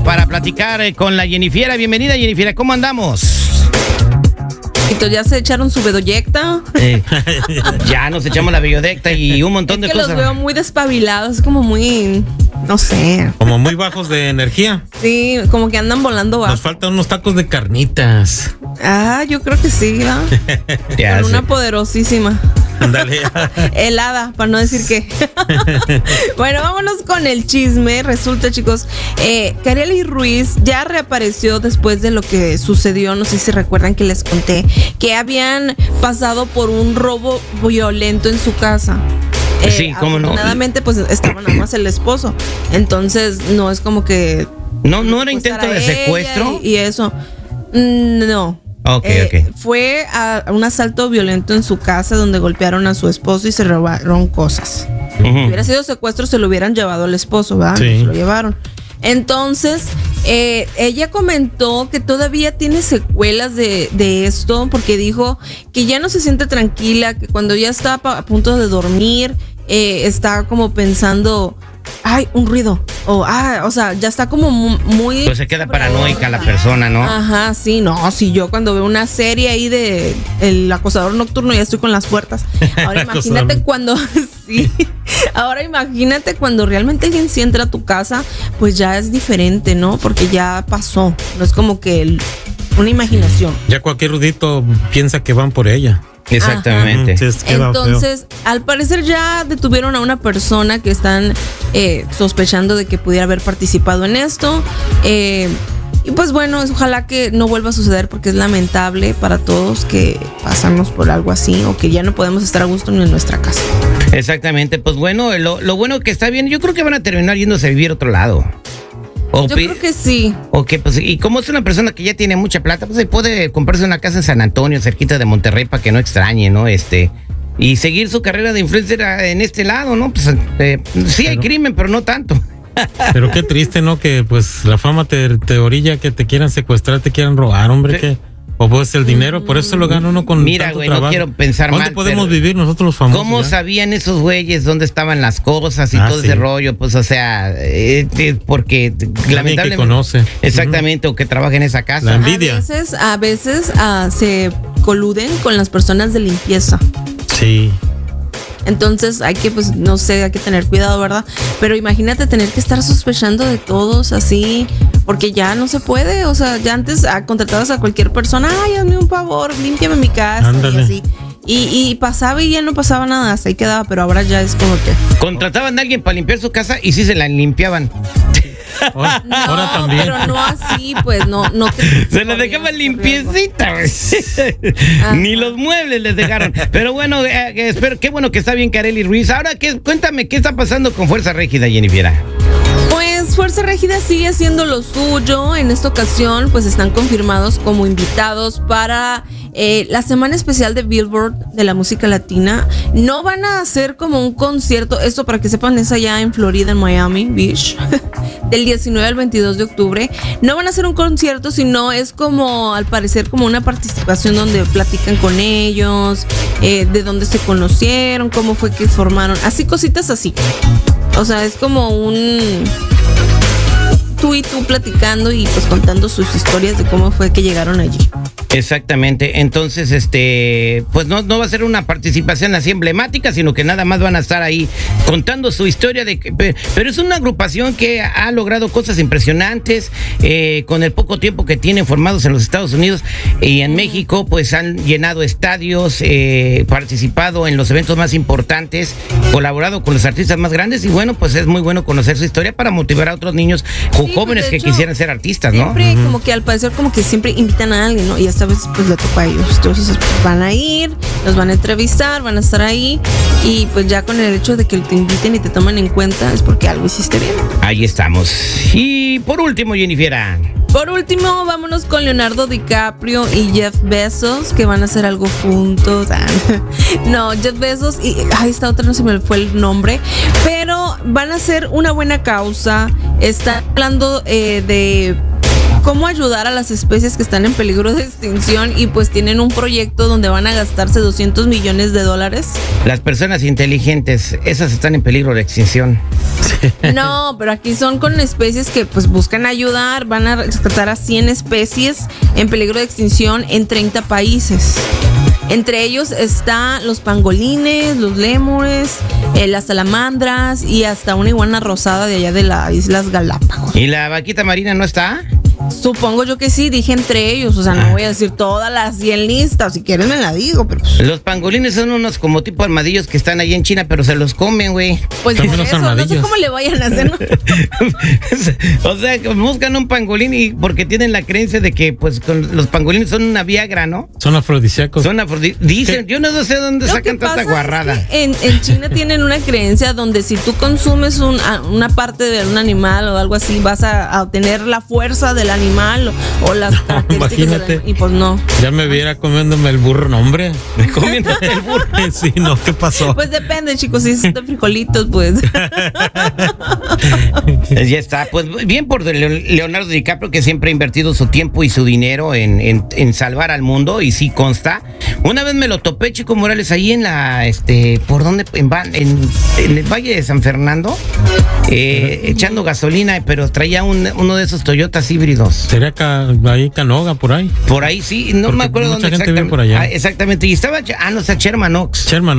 para platicar con la Jennifiera. Bienvenida, Jennifiera, ¿cómo andamos? ¿Ya se echaron su bedoyecta? Ya nos echamos la bedoyecta y un montón de cosas. Los veo muy despabilados, como muy, no sé. Como muy bajos de energía. Sí, como que andan volando bajo. Nos faltan unos tacos de carnitas. Ah, yo creo que sí, ¿no? Con una poderosísima. Ándale. Helada, para no decir qué. Bueno, vámonos con el chisme. Resulta, chicos, Karely Ruiz ya reapareció después de lo que sucedió. No sé si recuerdan que les conté que habían pasado por un robo violento en su casa. Sí, cómo no. Afortunadamente, pues estaba nada más el esposo. Entonces, no es como que. No era intento de secuestro. Y eso. No. Okay. Fue a un asalto violento en su casa donde golpearon a su esposo y se robaron cosas. Si hubiera sido secuestro, se lo hubieran llevado al esposo, ¿verdad? Sí. Se lo llevaron. Entonces, ella comentó que todavía tiene secuelas de esto, porque dijo que ya no se siente tranquila, que cuando ya está a punto de dormir, está como pensando, ay, un ruido. O sea, ya está como muy. Pues se queda paranoica la persona, ¿no? Ajá, sí, no, sí, yo cuando veo una serie ahí de El acosador nocturno ya estoy con las puertas. Ahora imagínate cuando. Sí. Ahora imagínate cuando realmente alguien sí entra a tu casa, pues ya es diferente, ¿no? Porque ya pasó. No es como que una imaginación. Ya cualquier rudito piensa que van por ella. Exactamente. Entonces, al parecer ya detuvieron a una persona que están sospechando de que pudiera haber participado en esto. Y pues bueno, ojalá que no vuelva a suceder, porque es lamentable para todos que pasamos por algo así o que ya no podemos estar a gusto ni en nuestra casa. Exactamente, pues bueno, lo bueno que está bien, yo creo que van a terminar yéndose a vivir a otro lado. Yo creo que sí. Pues, y como es una persona que ya tiene mucha plata, pues se puede comprarse una casa en San Antonio, cerquita de Monterrey, para que no extrañe, ¿no? Y seguir su carrera de influencer en este lado, ¿no? Pues sí hay crimen, pero no tanto. Pero qué triste, ¿no? Que pues la fama te orilla que te quieran secuestrar, te quieran robar, hombre, que... O pues el dinero, por eso lo gana uno con Mira, tanto güey, trabajo. no quiero pensar mal. ¿Dónde podemos vivir nosotros los famosos? ¿Cómo sabían esos güeyes dónde estaban las cosas y todo ese rollo? Pues, o sea, porque lamentablemente. Que conoce. Exactamente, o que trabaja en esa casa. La envidia. A veces se coluden con las personas de limpieza. Sí. Entonces hay que, pues, no sé, hay que tener cuidado, ¿verdad? Pero imagínate tener que estar sospechando de todos así, porque ya no se puede. O sea, ya antes contratabas a cualquier persona, ay, hazme un favor, límpiame mi casa. Ándale. Y así. Y pasaba y ya no pasaba nada, hasta ahí quedaba, pero ahora ya es como que. Contrataban a alguien para limpiar su casa y sí se la limpiaban. Ahora también. Pero no así, pues, no. Se la dejaban limpiecita, güey. Ni los muebles les dejaron. Pero bueno, espero, qué bueno que está bien Karely Ruiz. Ahora, cuéntame, ¿qué está pasando con Fuerza Régida, Jennifiera? Pues Fuerza Régida sigue haciendo lo suyo. En esta ocasión, pues están confirmados como invitados para la semana especial de Billboard de la música latina. No van a hacer como un concierto, esto para que sepan, es allá en Florida, en Miami Beach, del 19 al 22 de octubre. No van a hacer un concierto, sino es como, al parecer, como una participación donde platican con ellos, de dónde se conocieron, cómo fue que formaron, así cositas así. O sea, es como un tú y tú platicando y pues contando sus historias de cómo fue que llegaron allí. Exactamente, entonces pues no va a ser una participación así emblemática, sino que nada más van a estar ahí contando su historia pero es una agrupación que ha logrado cosas impresionantes con el poco tiempo que tienen formados en los Estados Unidos y en México, pues han llenado estadios, participado en los eventos más importantes, colaborado con los artistas más grandes y bueno, pues es muy bueno conocer su historia para motivar a otros niños jóvenes que quisieran ser artistas, ¿no? Siempre como que al parecer como que siempre invitan a alguien, ¿no? Y esta vez pues le toca a ellos. Entonces pues, van a ir, los van a entrevistar, van a estar ahí y pues ya con el hecho de que te inviten y te toman en cuenta es porque algo hiciste bien. Ahí estamos. Y por último, Jennifiera. Por último, vámonos con Leonardo DiCaprio y Jeff Bezos, que van a hacer algo juntos. No, Jeff Bezos y esta otra no se me fue el nombre, pero van a hacer una buena causa. Están hablando de cómo ayudar a las especies que están en peligro de extinción y pues tienen un proyecto donde van a gastarse $200 millones. Las personas inteligentes, esas están en peligro de extinción. No, pero aquí son con especies que pues buscan ayudar, van a rescatar a 100 especies en peligro de extinción en 30 países. Entre ellos están los pangolines, los lémures, las salamandras y hasta una iguana rosada de allá de las Islas Galápagos. ¿Y la vaquita marina no está? Supongo yo que sí, dije entre ellos, o sea, no voy a decir todas las 100 listas, si quieres me la digo, pero pues... Los pangolines son unos como tipo armadillos que están ahí en China, pero se los comen, güey. Pues por eso, no sé cómo le vayan a hacer, ¿no? O sea, buscan un pangolín y porque tienen la creencia de que pues los pangolines son una viagra, ¿no? Son afrodisíacos. Dicen, yo no sé dónde sacan tanta guarrada. Es que en China tienen una creencia donde si tú consumes una parte de un animal o algo así, vas a obtener la fuerza del animal o las características. Imagínate. Y pues no. Ya me viera comiéndome el burro, no, hombre. Comiéndote el burro. Sí, no, ¿qué pasó? Pues depende, chicos, si son de frijolitos, pues. Ya está, pues bien por Leonardo DiCaprio, que siempre ha invertido su tiempo y su dinero en salvar al mundo, y sí consta. Una vez me lo topé, Chico Morales, ahí en la, ¿por dónde? En el Valle de San Fernando, echando gasolina, pero traía uno de esos Toyotas híbridos. Sería ahí Canoga, por ahí. Por ahí sí, no me acuerdo dónde exactamente. Por allá. Exactamente, y estaba, no sé, Sherman Oaks. Sherman